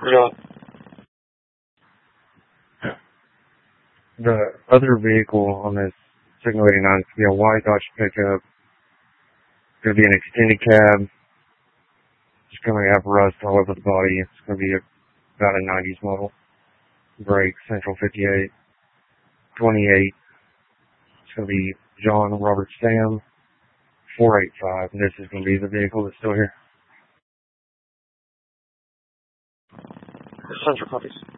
Really? The other vehicle on this Signal 89 is going to be a white Dodge pickup. It's going to be an extended cab. It's going to have rust all over the body. It's going to be about a 90s model. Brakes, Central 58, 28. It's going to be John Robert Sam, 485. And this is going to be the vehicle that's still here. Central copies.